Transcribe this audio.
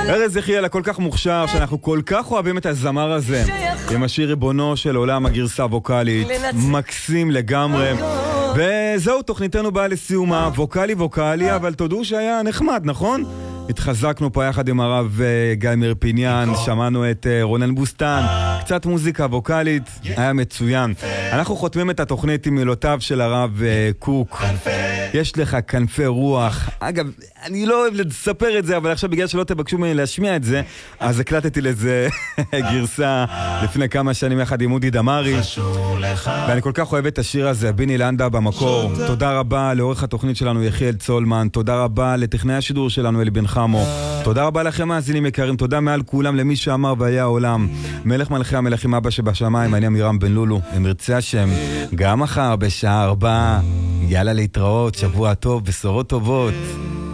ארז יחיאל הכל כך מוכשר, שאנחנו כל כך אוהבים את הזמר הזה, עם השיר ריבונו של עולם, הגרסה הווקלית, מקסים לגמרי. וזהו, תוכניתנו באה לסיומה, ווקלי, אבל תודו שהיה נחמד, נכון? התחזקנו פה יחד עם הרב גיא מרפיניאן, שמענו את רונן בוסטן, קצת מוזיקה ווקלית, היה מצוין. אנחנו חותמים את התוכנית עם מילותיו של הרב קוק. יש לך כנפי רוח. אגב, אני לא אוהב לספר את זה, אבל עכשיו בגלל שלא תבקשו ממני להשמיע את זה, אז הקלטתי לזה גרסה לפני כמה שנים יחד עם אודי דמרי, ואני כל כך אוהב את השיר הזה, ביני לנדה במקור. תודה רבה לעורך התוכנית שלנו יחיאל צולמן, תודה רבה לטכנאי השידור שלנו אלי בן חמו, תודה רבה לכם מאזינים יקרים, תודה מעל כולם למי שאמר והיה העולם, מלך מלכי המלכים אבא שבשמיים, אני אמירם בן לולו, אם ירצה השם, גם מחר בשעה 4, יאללה להתראות, שבוע טוב, בשורות טובות.